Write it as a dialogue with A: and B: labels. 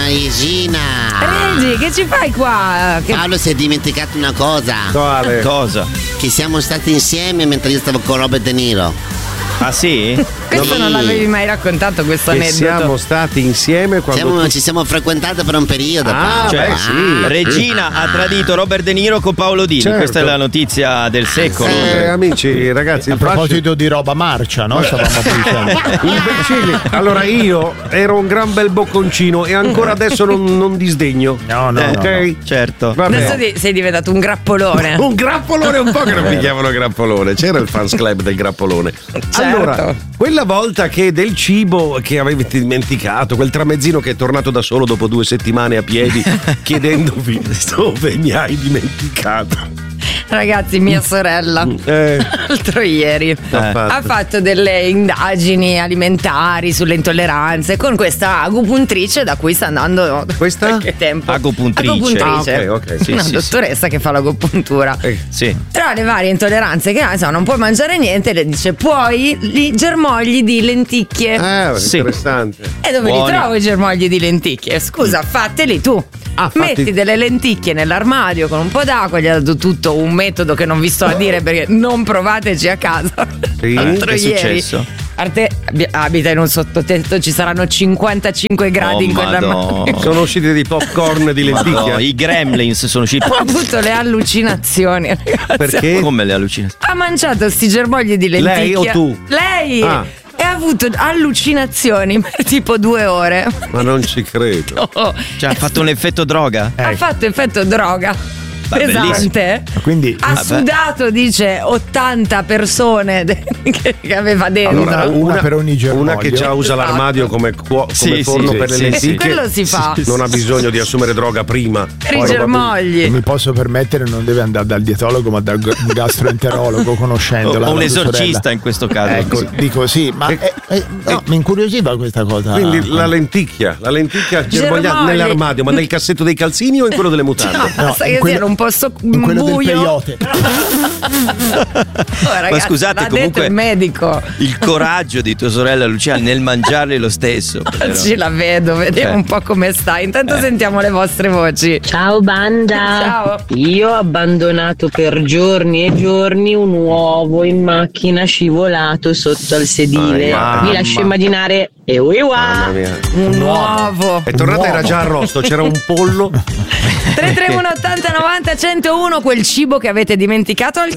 A: Regina.
B: Regi, che ci fai qua?
A: Paolo si è dimenticato una cosa.
C: Quale?
D: Cosa?
A: Che siamo stati insieme mentre io stavo con Robert De Niro.
D: Ah sì?
B: Questo non l'avevi mai raccontato, questo
C: Che
B: aneddoto.
C: siamo stati insieme quando
A: Ci siamo frequentati per un periodo. Paolo.
D: Cioè, Regina ha tradito Robert De Niro con Paolo Dini.
C: Certo.
D: Questa è la notizia del secolo.
C: amici, ragazzi,
E: A proposito di roba marcia, no? Stavamo dicendo.
C: imbecilli. Allora io ero un gran bel bocconcino e ancora adesso non disdegno.
E: No,
C: ok?
D: Certo.
C: Vabbè.
B: Adesso sei diventato un grappolone.
C: Un grappolone, un po' che non mi chiamano grappolone. C'era il fans club del grappolone. Allora, quella volta che del cibo che avete dimenticato, quel tramezzino che è tornato da solo dopo 2 settimane a piedi chiedendovi dove mi hai dimenticato.
B: Ragazzi, mia sorella l'altro ieri ha fatto delle indagini alimentari sulle intolleranze con questa agopuntrice da cui sta andando qualche tempo.
D: Agopuntrice.
C: Ok.
D: Sì,
B: Una
D: sì,
B: dottoressa che fa l'agopuntura.
D: sì.
B: Tra le varie intolleranze che ha, insomma, non puoi mangiare niente, le dice puoi i germogli di lenticchie.
C: Interessante.
B: E dove li trovo i germogli di lenticchie? Scusa, fateli tu. Metti delle lenticchie nell'armadio con un po' d'acqua, gli ha dato tutto un metodo che non vi sto a dire perché non provateci a casa.
C: Sì?
B: L'altro
D: Che è
B: ieri.
D: successo?
B: Arte abita in un sottotetto, ci saranno 55 gradi in quell'armadio.
C: Sono usciti dei popcorn di lenticchia.
D: Madonna, i gremlins sono usciti.
B: Ha avuto le allucinazioni, ragazzi.
C: Perché?
D: Come le allucinazioni?
B: Ha mangiato sti germogli di lenticchia.
C: Lei o tu?
B: Lei!
C: Ah.
B: E ha avuto allucinazioni per tipo 2 ore.
C: Ma non ci credo.
D: Cioè, ha fatto un effetto droga?
B: Ha fatto effetto droga. Pesante.
E: Quindi
B: Ha sudato, dice, 80 persone che aveva dentro.
C: Allora,
E: una per ogni germoglio.
C: Una che già usa l'armadio come forno per le lenticchie.
B: Quello si fa.
C: Non ha bisogno di assumere droga prima.
B: Per i germogli.
E: Non mi posso permettere, non deve andare dal dietologo ma dal gastroenterologo, conoscendola.
D: O un
E: la sua
D: esorcista
E: sorella.
D: in questo caso.
E: Ecco, dico sì, ma no, mi incuriosiva questa cosa.
C: Quindi la lenticchia germogliata nell'armadio, ma nel cassetto dei calzini o in quello delle mutande?
B: No, basta che siano un po'
E: in quello del
B: buio.
E: peyote.
B: Ragazzi,
D: Ma scusate,
B: l'ha
D: comunque
B: detto il medico.
D: il coraggio di tua sorella Lucia nel mangiarli lo stesso.
B: Oggi la vedo, vediamo un po' come sta. Intanto sentiamo le vostre voci.
F: Ciao banda.
B: Ciao.
F: Io ho abbandonato per giorni e giorni un uovo in macchina scivolato sotto al sedile. Vi lascio immaginare. E
C: Mamma mia.
B: Un uovo.
C: È tornata, era già arrosto, c'era un pollo.
B: 331 80 90 101, quel cibo che avete dimenticato al